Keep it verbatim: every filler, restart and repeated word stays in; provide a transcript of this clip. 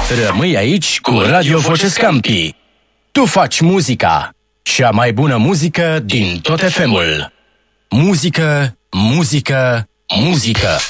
Rămâi aici cu Radio Voce Scampi. Tu faci muzica. Cea mai bună muzică din tot F M-ul. Muzică, muzică, muzică.